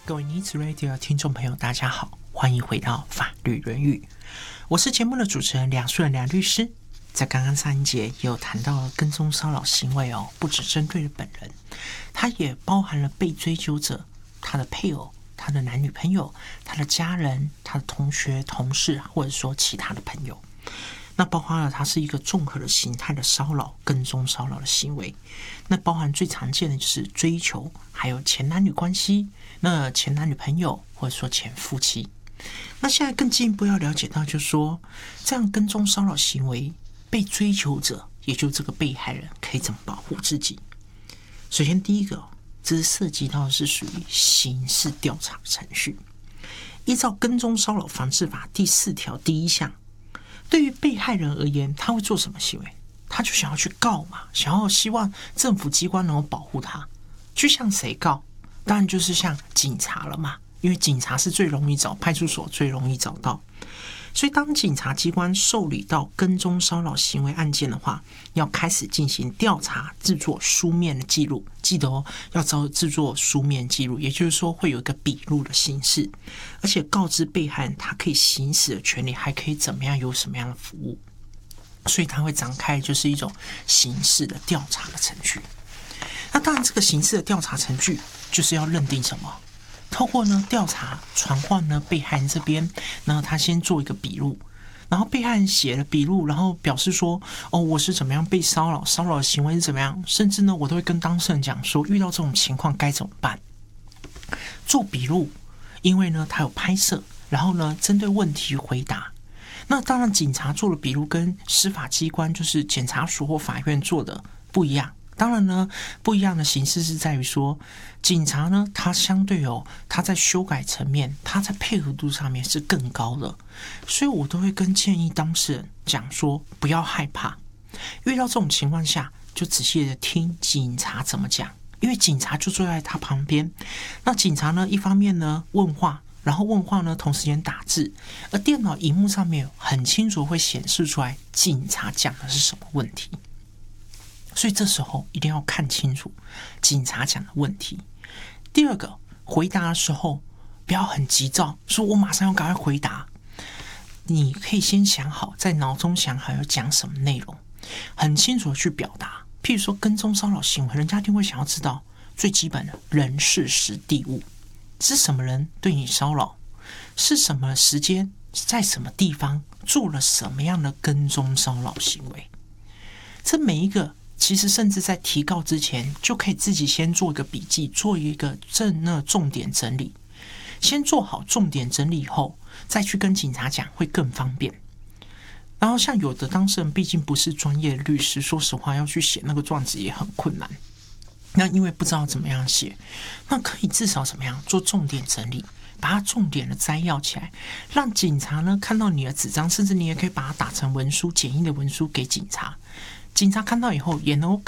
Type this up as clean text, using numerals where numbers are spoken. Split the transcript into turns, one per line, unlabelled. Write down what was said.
各位尼子 Radio 的听众朋友，大家好，欢迎回到法律论语。我是节目的主持人梁树人梁律师。在刚刚上一节也有谈到了跟踪骚扰行为不只针对了本人，它也包含了被追究者、他的配偶、他的男女朋友、他的家人、他的同学、同事，或者说其他的朋友。那包含了它是一个综合的形态的骚扰、跟踪骚扰的行为。那包含最常见的就是追求，还有前男女关系，那前男女朋友或者说前夫妻。那现在更进一步要了解到，就是说这样跟踪骚扰行为，被追求者，也就是这个被害人，可以怎么保护自己？首先，第一个，这是涉及到的是属于刑事调查程序。依照《跟踪骚扰防治法》第4条第1项。对于被害人而言，他会做什么行为？他就想要去告嘛，希望政府机关能够保护他。去向谁告？当然就是向警察了嘛，因为警察是最容易找，派出所最容易找到。所以当警察机关受理到跟踪骚扰行为案件的话，要开始进行调查，制作书面的记录。记得要制作书面记录，也就是说会有一个笔录的形式，而且告知被害人他可以行使的权利，还可以怎么样，有什么样的服务。所以他会展开就是一种刑事的调查的程序。那当然这个刑事的调查程序就是要认定什么？透过调查传唤被害人这边，然后他先做一个笔录，然后被害人写了笔录，然后表示说我是怎么样被骚扰，骚扰的行为是怎么样，甚至我都会跟当事人讲说，遇到这种情况该怎么办。做笔录，因为他有拍摄，然后针对问题回答。那当然警察做的笔录跟司法机关就是检察署或法院做的不一样。当然不一样的形式是在于说，警察他相对他在修改层面，他在配合度上面是更高的，所以我都会建议当事人讲说，不要害怕，遇到这种情况下，就仔细的听警察怎么讲，因为警察就坐在他旁边。那警察一方面问话，然后问话同时间打字，而电脑荧幕上面很清楚会显示出来警察讲的是什么问题。所以这时候一定要看清楚警察讲的问题。第二个，回答的时候不要很急躁，说我马上要赶快回答。你可以先想好，在脑中想好要讲什么内容，很清楚的去表达。譬如说跟踪骚扰行为，人家一定会想要知道最基本的人事时地物，是什么人对你骚扰，是什么时间，在什么地方做了什么样的跟踪骚扰行为。这每一个其实甚至在提告之前，就可以自己先做一个笔记，做一个重点整理。先做好重点整理以后，再去跟警察讲会更方便。然后像有的当事人毕竟不是专业的律师，说实话要去写那个状子也很困难。那因为不知道怎么样写，那可以至少怎么样做重点整理，把它重点的摘要起来，让警察看到你的纸张，甚至你也可以把它打成文书，简易的文书给警察。警察看到以后也能够